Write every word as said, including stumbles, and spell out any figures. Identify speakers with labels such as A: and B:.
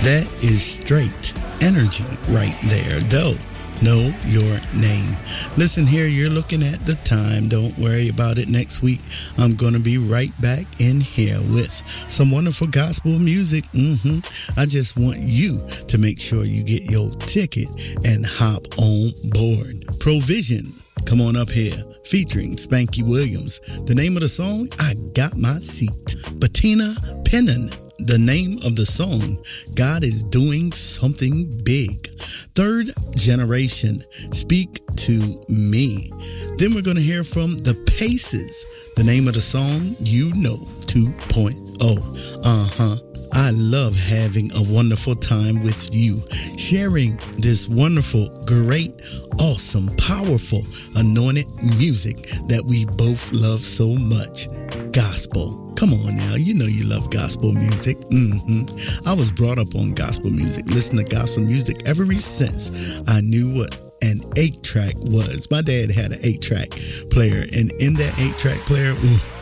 A: That is straight energy right there. Though, know your name. Listen here, you're looking at the time. Don't worry about it. Next week, I'm going to be right back in here with some wonderful gospel music. Mm-hmm. I just want you to make sure you get your ticket and hop on board. Provision, come on up here, featuring Spanky Williams. The name of the song, I Got My Seat. Bettina Pennon. The name of the song, God is Doing Something Big. Third Generation, Speak to Me. Then we're going to hear from The Paces. The name of the song, You Know two point oh. Uh-huh. I love having a wonderful time with you, sharing this wonderful, great, awesome, powerful, anointed music that we both love so much. Gospel. Come on now, you know you love gospel music. Mm-hmm. I was brought up on gospel music, listening to gospel music ever since I knew what an eight track was. My dad had an eight track player, and in that eight track player, ooh,